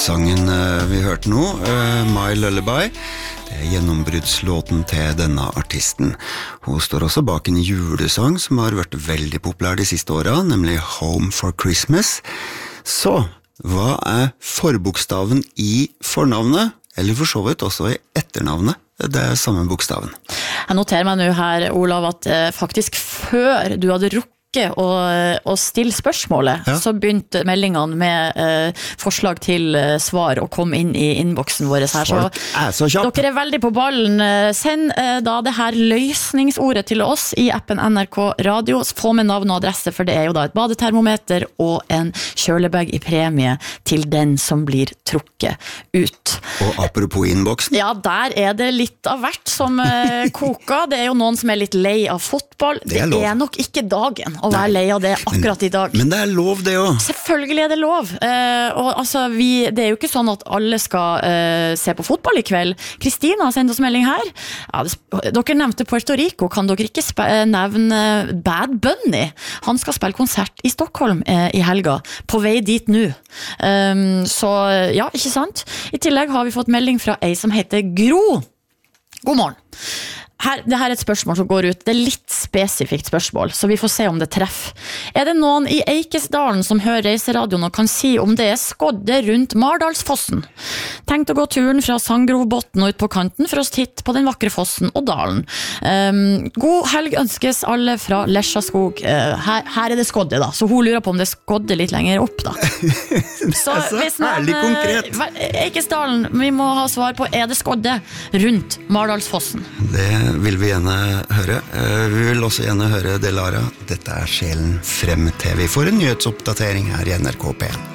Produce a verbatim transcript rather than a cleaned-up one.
sangen vi hørte nå, My Lullaby. Det er gjennombruddslåten til denne artisten. Hun står også bak en julesang som har vært veldig populær de siste årene, nemlig Home for Christmas. Så, hva er forbokstaven i fornavnet, eller for så vidt også i etternavnet? Det er samme bokstaven. Jeg noterer meg nå her, Olav, at eh, faktisk før du hadde rukket å, å stille spørsmålet, ja. Så begynte meldingene med eh, forslag til eh, svar og kom inn i innboksen vår her. Så, er så kjapp. Dere er veldig på ballen. Send eh, da det her løsningsordet til oss i appen N R K Radio. Få med navn og adresse, for det er jo da et badetermometer og en kjølebag i premie til den som blir trukket ut. Og apropos innboksen. Ja, der er det litt av hvert som eh, koker. Det er jo noen som er litt lei av fotball. Det er, det er nok ikke dagen å være lei av det akkurat i dag. Men det er lov det også. Selvfølgelig er det lov. Eh, og altså, vi, det er jo ikke sånn at alle skal eh, se på fotball i kveld. Kristina har sendt oss melding her. Ja, det, dere nevnte Puerto Rico. Kan dere ikke spe, nevne Bad Bunny? Han skal spille konsert i Stockholm eh, i helga. På vei dit nå. Um, så ja, ikke sant? I tillegg har vi fått melding fra ei som heter Gro. God morgen. Her, det her er et spørsmål som går ut. Det er litt spesifikt spørsmål, så vi får se om det treffer. Er det noen i Eikesdalen som hører Reiseradioen og kan si om det er skodde rundt Mardalsfossen? Tenkt å gå turen fra Sangrovbotn og ut på kanten for å titte på den vakre fossen og dalen. Um, god helg ønskes alle fra Lesjaskog. Uh, her, her er det skodde da, så hun lurer på om det er skodde litt lenger opp da. Så hvis noen, herlig konkret. Eikesdalen, vi må ha svar på, er det skodde rundt Mardalsfossen? Det vil vi gjerne høre. Vi vil også gjerne høre Delara. Dette er Sjelen frem til vi får en nyhetsoppdatering her i N R K P en.